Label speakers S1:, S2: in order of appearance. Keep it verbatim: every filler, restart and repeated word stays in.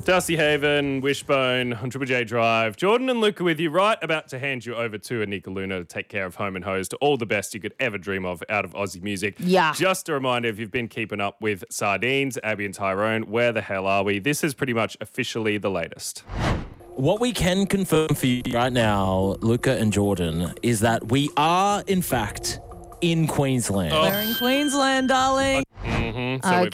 S1: Darcy Haven, Wishbone on Triple J Drive. Jordan and Luca with you, right about to hand you over to Anika Luna to take care of Home and Hose to all the best you could ever dream of out of Aussie music.
S2: Yeah.
S1: Just a reminder, if you've been keeping up with Sardines, Abby and Tyrone, where the hell are we? This is pretty much officially the latest.
S3: What we can confirm for you right now, Luca and Jordan, is that we are, in fact, in Queensland.
S1: Oh.
S2: We're in Queensland, darling.
S1: Mm-hmm. So
S2: Okay.
S1: we've